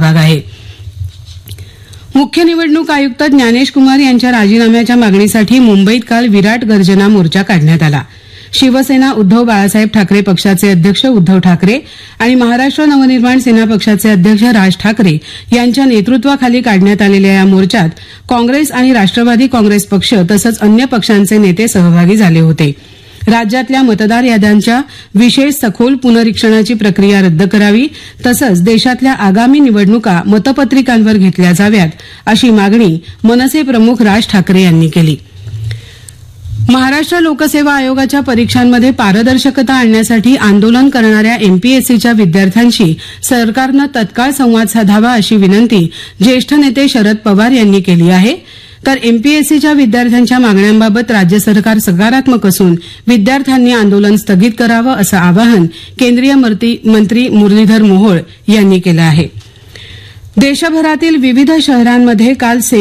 सहभाग आहे. मुख्य निवडणूक आयुक्त ज्ञानेश कुमार यांच्या राजीनाम्याच्या मागणीसाठी मुंबईत काल विराट गर्जना मोर्चा काढण्यात आला. शिवसेना उद्धव बाळासाहेब ठाकरे पक्षाचे अध्यक्ष उद्धव ठाकरे आणि महाराष्ट्र नवनिर्माण सेना पक्षाचे अध्यक्ष राज ठाकरे यांच्या नेतृत्वाखाली काढण्यात आलेल्या या मोर्चात काँग्रेस आणि राष्ट्रवादी काँग्रेस पक्ष तसंच अन्य पक्षांचे नेते सहभागी झाले होते. राज्यातल्या मतदार याद्यांच्या विशेष सखोल पुनरीक्षणाची प्रक्रिया रद्द करावी तसंच देशातल्या आगामी निवडणुका मतपत्रिकांवर घेतल्या जाव्यात अशी मागणी मनसे प्रमुख राज ठाकरे यांनी केली. महाराष्ट्र लोकसेवा आयोगाच्या परीक्षांमध्ये पारदर्शकता आणण्यासाठी आंदोलन करणाऱ्या एमपीएससीच्या विद्यार्थ्यांशी सरकारनं तत्काळ संवाद साधावा अशी विनंती ज्येष्ठ नेते शरद पवार यांनी केली आहे. तर एमपीएससीच्या विद्यार्थ्यांच्या मागण्यांबाबत राज्य सरकार सकारात्मक असून विद्यार्थ्यांनी आंदोलन स्थगित करावं असं आवाहन केंद्रीय मंत्री मुरलीधर मोहोळ यांनी केलं आहे. देशभरातील विविध शहरांमध्ये काल